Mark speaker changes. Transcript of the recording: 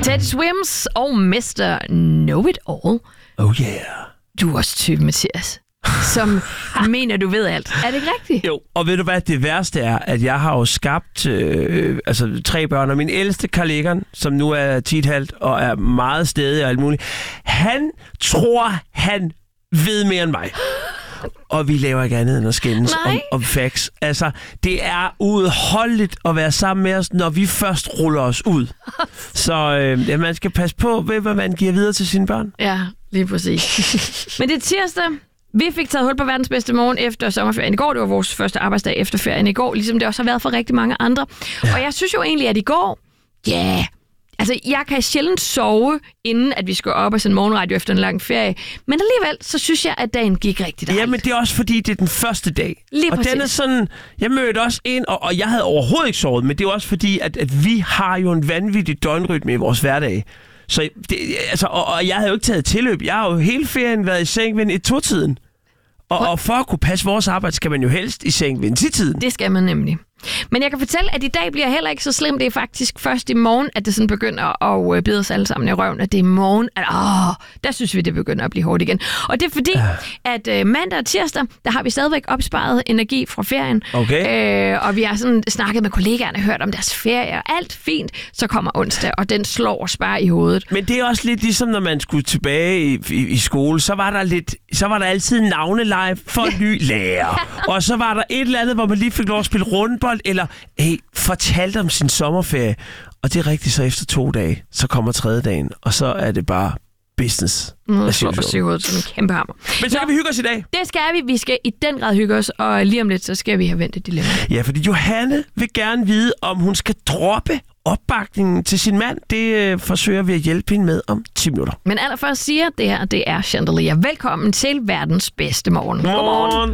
Speaker 1: Teddy Swims og Mr. Know-It-All.
Speaker 2: Oh yeah.
Speaker 1: Du er også typen, Mathias, som mener, du ved alt. Er det ikke rigtigt?
Speaker 2: Jo, og ved du hvad, det værste er, at jeg har jo skabt 3 børn, og min ældste Carl Egon, som nu er 10,5 og er meget stædig og alt muligt, han tror, han ved mere end mig. Og vi laver ikke andet end at skændes om facts. Altså, det er udholdeligt at være sammen med os, når vi først ruller os ud. Så man skal passe på, hvad man giver videre til sine børn.
Speaker 1: Ja, lige præcis. Men det er tirsdag. Vi fik taget hul på verdens bedste morgen efter sommerferien i går. Det var vores første arbejdsdag efter ferien i går, ligesom det også har været for rigtig mange andre. Ja. Og jeg synes jo egentlig, at i går, altså, jeg kan sjældent sove, inden at vi skal op og sende morgenradio efter en lang ferie. Men alligevel, så synes jeg, at dagen gik rigtig dejligt.
Speaker 2: Ja, men det er også fordi, det er den første dag.
Speaker 1: Lige
Speaker 2: og
Speaker 1: præcis.
Speaker 2: Den er sådan, jeg mødte også en, og jeg havde overhovedet ikke sovet, men det er også fordi, at vi har jo en vanvittig døgnrytme i vores hverdag. Så det, altså, og jeg havde jo ikke taget tilløb. Jeg har jo hele ferien været i seng ved 1-2-tiden. Og for at kunne passe vores arbejde, skal man jo helst i seng ved 10-tiden.
Speaker 1: Det skal man nemlig. Men jeg kan fortælle, at i dag bliver heller ikke så slemt. Det er faktisk først i morgen, at det sådan begynder at bide os alle sammen i røven. At det er i morgen, at der synes vi, det begynder at blive hårdt igen. Og det er fordi, at mandag og tirsdag, der har vi stadigvæk opsparet energi fra ferien.
Speaker 2: Okay.
Speaker 1: Og vi har sådan snakket med kollegaerne, hørt om deres ferie, og alt fint. Så kommer onsdag, og den slår os bare i hovedet.
Speaker 2: Men det er også lidt ligesom, når man skulle tilbage i skole, så var der altid navneleje for ny lærer. Og så var der et eller andet, hvor man lige fik lov at spille rundbold, eller fortalte om sin sommerferie. Og det er rigtigt, så efter 2 dage, så kommer 3. dagen, og så er det bare business.
Speaker 1: Slår os i hovedet som en kæmpe hammer.
Speaker 2: Men så kan vi hygge os i dag.
Speaker 1: Det skal vi. Vi skal i den grad hygge os, og lige om lidt, så skal vi have vendt et dilemma.
Speaker 2: Ja, fordi Johanne vil gerne vide, om hun skal droppe opbakningen til sin mand. Det forsøger vi at hjælpe hende med om 10 minutter.
Speaker 1: Men allerførst siger det her, det er Chandelier. Velkommen til verdens bedste morgen.
Speaker 2: Godmorgen.